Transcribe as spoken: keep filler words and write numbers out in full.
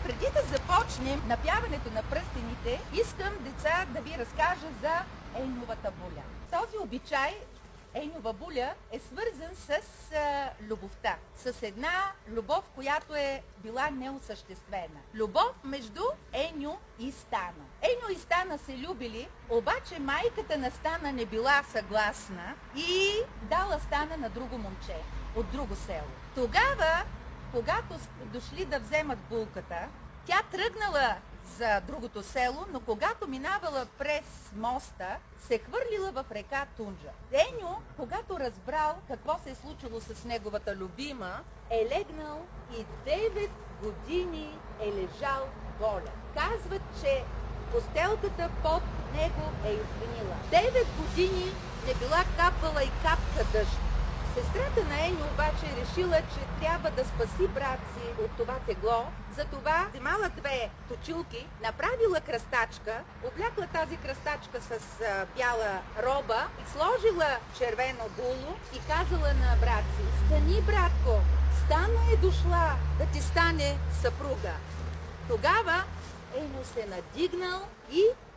Преди да започнем напяването на пръстените, искам, деца, да ви разкажа за Еньовата буля. Този обичай, Еньова буля, е свързан с а, любовта. С една любов, която е била неосъществена. Любов между Еньо и Стана. Еньо и Стана се любили, обаче майката на Стана не била съгласна и дала Стана на друго момче от друго село. Тогава, когато дошли да вземат булката, тя тръгнала за другото село, но когато минавала през моста, се хвърлила в река Тунджа. Еньо, когато разбрал какво се е случило с неговата любима, е легнал и девет години е лежал болен. Казват, че постелката под него е изгнила. Девет години не била капвала и капка дъжд. Сестрата на Еньо обаче решила, че трябва да спаси брат си от това тегло, затова вземала две точилки, направила кръстачка, облякла тази кръстачка с а, бяла роба и сложила червено було и казала на брат си: "Стани, братко, Стана е дошла да ти стане съпруга." Тогава Еньо се надигнал и